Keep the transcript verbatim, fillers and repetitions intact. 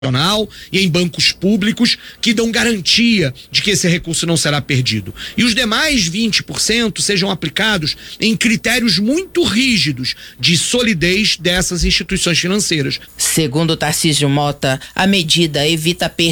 e em bancos públicos que dão garantia de que esse recurso não será perdido. E os demais vinte por cento sejam aplicados em critérios muito rígidos de solidez dessas instituições financeiras. Segundo Tarcísio Mota, a medida evita perda